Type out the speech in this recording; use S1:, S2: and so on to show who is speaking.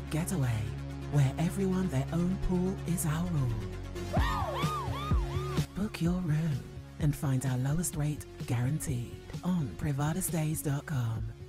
S1: Getaway, where everyone their own pool is our rule. Book your room and find our lowest rate guaranteed on privadastays.com.